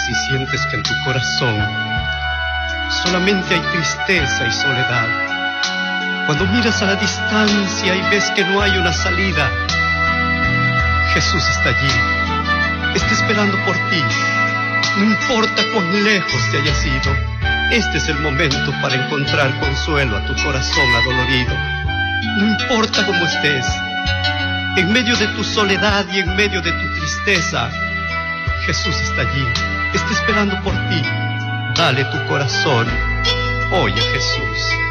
Si sientes que en tu corazón solamente hay tristeza y soledad, cuando miras a la distancia y ves que no hay una salida, Jesús está allí, está esperando por ti. No importa cuán lejos te hayas ido, este es el momento para encontrar consuelo a tu corazón adolorido. No importa cómo estés, en medio de tu soledad y en medio de tu tristeza, Jesús está allí, está esperando por ti. Dale tu corazón hoy a Jesús.